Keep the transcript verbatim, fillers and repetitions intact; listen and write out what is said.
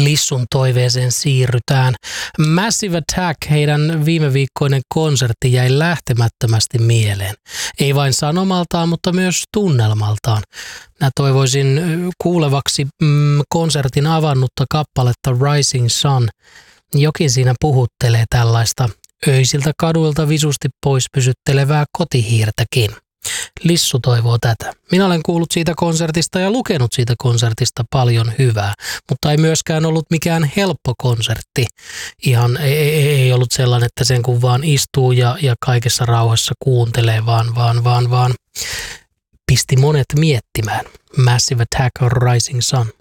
Lissun toiveeseen siirrytään. Massive Attack, heidän viime viikkoinen konsertti jäi lähtemättömästi mieleen. Ei vain sanomaltaan, mutta myös tunnelmaltaan. Minä toivoisin kuulevaksi mm, konsertin avannutta kappaletta Rising Sun. Jokin siinä puhuttelee tällaista öisiltä kaduilta visusti pois pysyttelevää kotihiirtäkin. Lissu toivoo tätä. Minä olen kuullut siitä konsertista ja lukenut siitä konsertista paljon hyvää, mutta ei myöskään ollut mikään helppo konsertti. Ihan ei, ei, ei ollut sellainen, että sen kun vaan istuu ja, ja kaikessa rauhassa kuuntelee, vaan, vaan, vaan, vaan pisti monet miettimään. Massive Attack on Rising Sun.